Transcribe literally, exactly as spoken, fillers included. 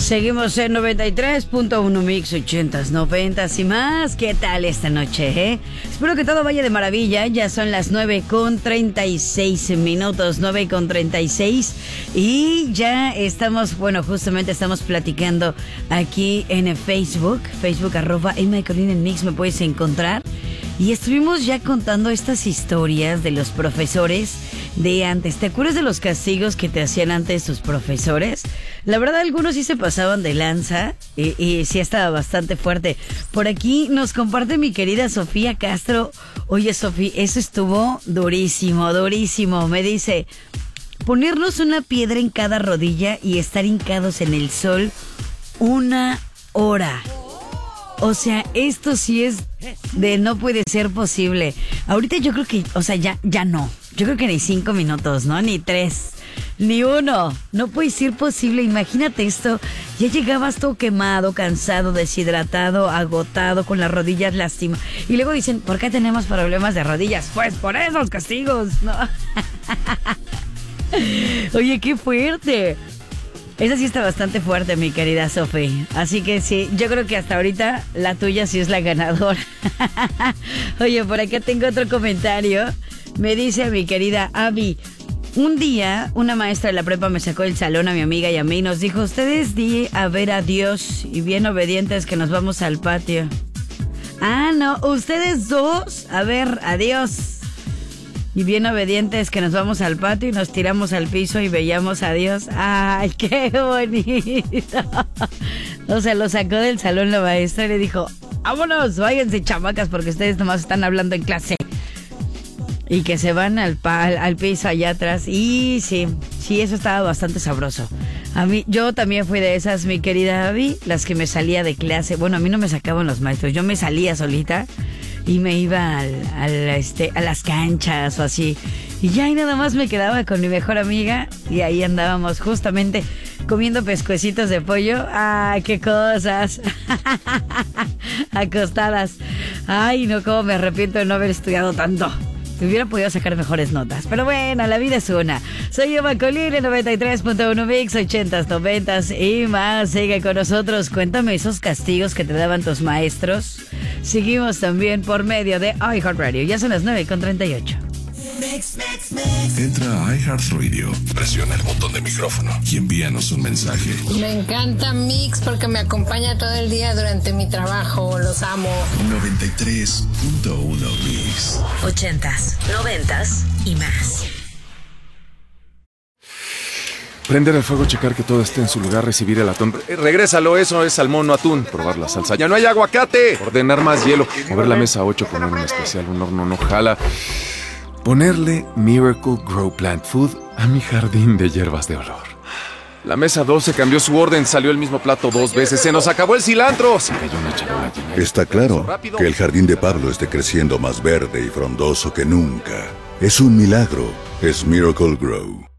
Seguimos en noventa y tres punto uno Mix, ochentas, noventas y más. ¿Qué tal esta noche, eh? Espero que todo vaya de maravilla. Ya son las nueve con treinta y seis minutos, nueve con treinta y seis. Y ya estamos, bueno, justamente estamos platicando aquí en Facebook. Facebook, arroba Emma y Colina en Mix, me puedes encontrar. Y estuvimos ya contando estas historias de los profesores de antes. ¿Te acuerdas de los castigos que te hacían antes tus profesores? La verdad, algunos sí se pasaban de lanza y, y sí estaba bastante fuerte. Por aquí nos comparte mi querida Sofía Castro. Oye, Sofía, eso estuvo durísimo, durísimo. Me dice, ponernos una piedra en cada rodilla y estar hincados en el sol una hora. O sea, esto sí es de no puede ser posible. Ahorita yo creo que, o sea, ya, ya no. Yo creo que ni cinco minutos, ¿no? Ni tres, ni uno. No puede ser posible. Imagínate esto. Ya llegabas todo quemado, cansado, deshidratado, agotado, con las rodillas lastimadas. Y luego dicen, ¿por qué tenemos problemas de rodillas? Pues por esos castigos, ¿no? Oye, qué fuerte. Esa sí está bastante fuerte, mi querida Sofi. Así que sí, yo creo que hasta ahorita la tuya sí es la ganadora. Oye, por acá tengo otro comentario. Me dice mi querida Abby, un día una maestra de la prepa me sacó del salón a mi amiga y a mí y nos dijo, ustedes di a ver a Dios y bien obedientes que nos vamos al patio. Ah, no, ustedes dos, a ver, adiós. Y bien obedientes que nos vamos al patio y nos tiramos al piso y veíamos a Dios. ¡Ay, qué bonito! O sea, lo sacó del salón la maestra y le dijo, vámonos, váyanse chamacas porque ustedes nomás están hablando en clase. Y que se van al, al, al piso allá atrás. Y sí, sí, eso estaba bastante sabroso. A mí, yo también fui de esas, mi querida Abby, las que me salía de clase. Bueno, a mí no me sacaban los maestros, yo me salía solita. Y me iba al, al, este, a las canchas o así. Y ya y nada más me quedaba con mi mejor amiga. Y ahí andábamos justamente comiendo pescuecitos de pollo. ¡Ay, qué cosas! Acostadas. Ay, no, cómo me arrepiento de no haber estudiado tanto. Me hubiera podido sacar mejores notas. Pero bueno, la vida es una. Soy Emma Colina, noventa y tres punto uno Mix, ochentas, noventas y más. Sigue con nosotros. Cuéntame esos castigos que te daban tus maestros. Seguimos también por medio de iHeartRadio. Ya son las nueve con treinta y ocho. Mix, mix, mix. Entra a iHeartRadio, presiona el botón de micrófono y envíanos un mensaje. Me encanta Mix porque me acompaña todo el día durante mi trabajo. Los amo. noventa y tres punto uno Mix. Ochentas, noventas y más. Prender el fuego, checar que todo esté en su lugar, recibir el atún. Eh, regrésalo, eso es salmón, no atún. Probar la salsa. ¡Ya no hay aguacate! Ordenar más hielo. Mover la mesa a ocho, poner un especial, un horno no jala. Ponerle Miracle Grow Plant Food a mi jardín de hierbas de olor. La mesa doce cambió su orden, salió el mismo plato dos veces. ¡Se nos acabó el cilantro! Se cayó una charola llena. Está claro que el jardín de Pablo esté creciendo más verde y frondoso que nunca. Es un milagro. Es Miracle Grow.